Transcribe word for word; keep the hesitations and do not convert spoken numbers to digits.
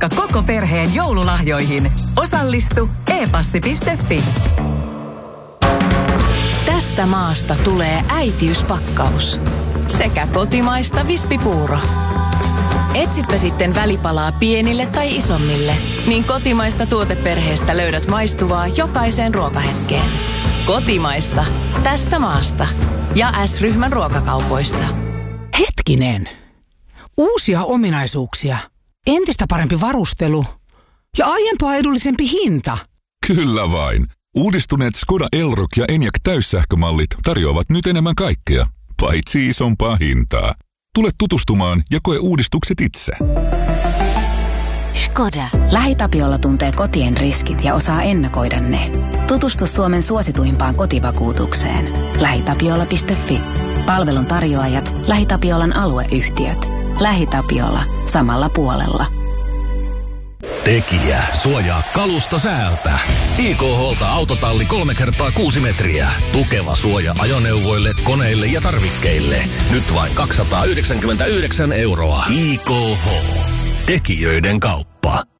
paikka koko perheen joululahjoihin. Osallistu e passi piste fi. Tästä maasta tulee äitiyspakkaus. Sekä kotimaista vispipuuro. Etsitpä sitten välipalaa pienille tai isommille, niin kotimaista tuoteperheestä löydät maistuvaa jokaiseen ruokahetkeen. Kotimaista. Tästä maasta. Ja S-ryhmän ruokakaupoista. Hetkinen. Uusia ominaisuuksia. Entistä parempi varustelu. Ja aiempaa edullisempi hinta. Kyllä vain. Uudistuneet Skoda Elroq ja Enyaq täyssähkömallit tarjoavat nyt enemmän kaikkea, paitsi isompaa hintaa. Tule tutustumaan ja koe uudistukset itse. Skoda. LähiTapiola tuntee kotien riskit ja osaa ennakoida ne. Tutustu Suomen suosituimpaan kotivakuutukseen. lähitapiola piste fi. Palvelun tarjoajat, LähiTapiolan alueyhtiöt. LähiTapiola. Samalla puolella. Tekijä suojaa kalusto säältä. I K H:lta autotalli kolme kertaa kuusi metriä. Tukeva suoja ajoneuvoille, koneille ja tarvikkeille. Nyt vain kaksisataayhdeksänkymmentäyhdeksän euroa. I K H. Tekijöiden kauppa.